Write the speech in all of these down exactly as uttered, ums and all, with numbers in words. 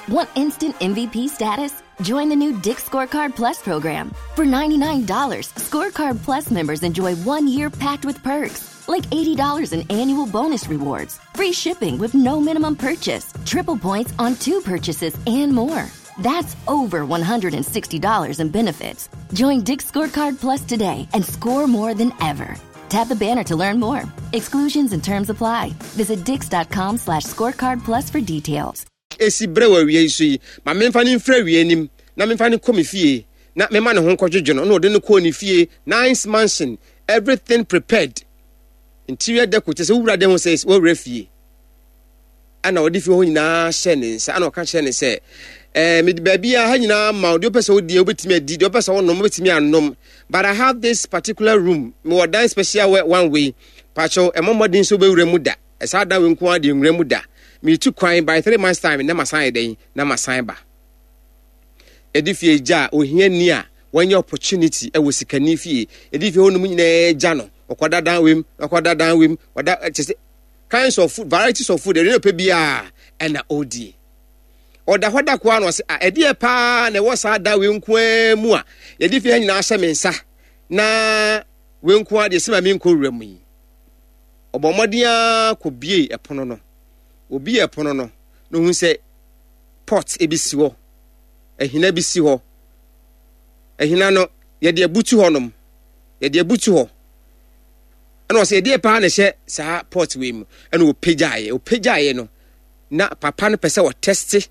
Want instant M V P status? Join the new Dick's Scorecard Plus program. For ninety-nine dollars, Scorecard Plus members enjoy one year packed with perks, like eighty dollars in annual bonus rewards, free shipping with no minimum purchase, triple points on two purchases, and more. That's over one hundred sixty dollars in benefits. Join Dick's Scorecard Plus today and score more than ever. Tap the banner to learn more. Exclusions and terms apply. Visit dix.com slash scorecard plus for details. Esi brewa wie so yi ma memfa ni mfra wie nim na memfa ni komi fie na mema ne ho nkɔdwodwo no na ode ne ko ni fie nice mansion everything prepared interior deco te se wura de ho se wo wura fie ana ode fie ho nyina hye ne nsa ana ɔka hye ne se eh me ba bia ha nyina ma ode pese odi obetimi adi de pese wonom obetimi anom, but I have this particular room me wo dan special one way pacho emomodin so be wura mu da esa da we nko ade wura mu da me took crime by three months time na masan den na masan ba edifie ja ohia ni a when your opportunity e wo sikani fie edifie honum nyina ja no okoda dan wem okoda dan wem oda kinds of food, varieties of food, there pe bia and odi oda hoda kwa no se a ede pa na wo sa da we nko mu a edifie nyina ahye mensa na we nko a de sema me nko wura yi obomodia ko bie epono no obi epono no no hu se pot ebisi ho ehina bisi ho ehina no ye de abutu ho nom ye de abutu ho ana se de pa na hye sa pot we mu ana o pejaye o pejaye no na papa no pese o testi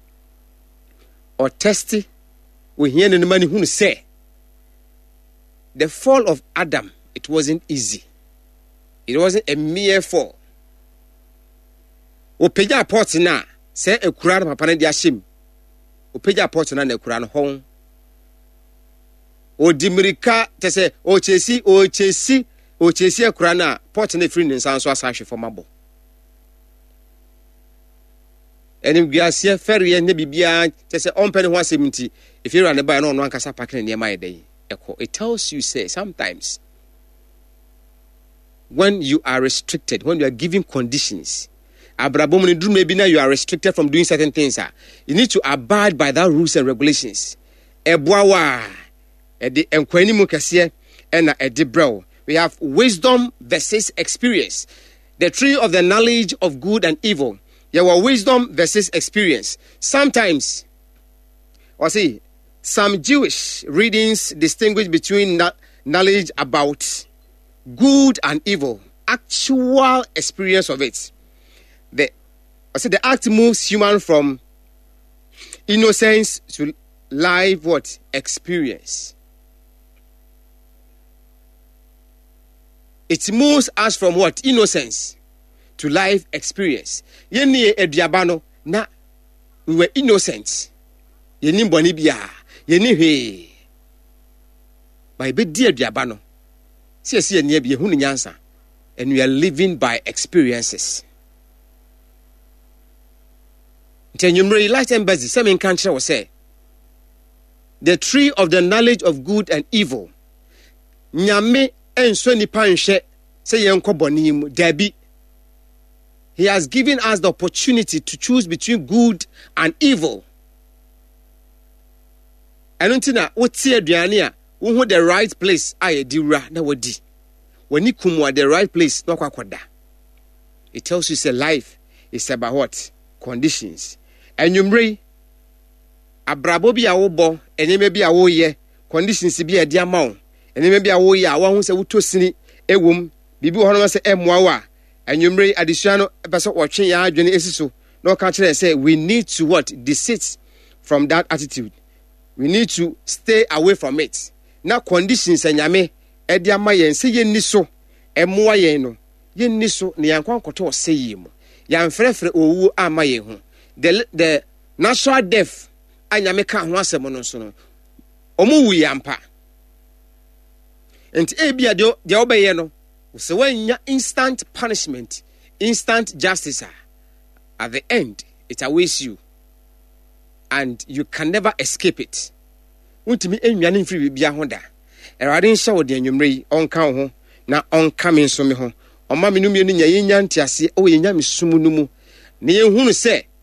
o testi we hia ne mani hu se the fall of Adam, it wasn't easy. It wasn't a mere fall. O peja pot na se ekura na papa na dia hyem. O peja pot na na ekura no hon. O dimirika te se o chesi o chesi o chesi ekura na pot na free nsan so asa hwe fomabo. Eni guasie ferie ne bibia te se on pene ho asemti if you run by no no ankasa pakene ne mai dey. It tells you say sometimes when you are restricted, when you are given conditions, you are restricted from doing certain things. You need to abide by that rules and regulations. We have wisdom versus experience. The tree of the knowledge of good and evil. Your wisdom versus experience. Sometimes, or see, some Jewish readings distinguish between knowledge about good and evil, actual experience of it. The I say the act moves human from innocence to live what experience. It moves us from what innocence to life experience. Yeni ediabano na we were innocent. Yeni mboni bia. Yeni he by be dear diabano. See see near be hu nyansa, and we are living by experiences. Then you realize embassy seven country will say the tree of the knowledge of good and evil. Nyame enso nipa nhwe say yenko boni mu dabi. He has given us the opportunity to choose between good and evil. Anuntina wotie aduane a wo hu the right place aye diwura na wadi. When you come at the right place no kwakoda. It tells you say life is about what? Conditions. And you mre abrabo bi a wo bo eneme bi a wo ye conditions bi a di ama wo. Eneme bi a wo ye a wo hu se wutosini ewom bibi wo hono se emwa wa. And you mre adesua no pese wo twe ya adwene esiso. No ka kire say we need to what? Desist from that attitude. We need to stay away from it. Now conditions enyame edi ama yen se yen ni so emoa yen no yen ni so ne yankwan koto se yim yan frefre owu ama yen ho the the natural death anyame ka ho asem no so no omu wu yampa enti e bia de de obeye no se wanya instant punishment, instant justice. At the end it awaits you and you can never escape it. Untimi enwane mfiri bibia ho da. Erade nhyɛ wo de anwumre onka ho na onka me nso me ho. Oma me no mienu nya yenya ntiase o yenya me sumu no mu. Ne yehunu sɛ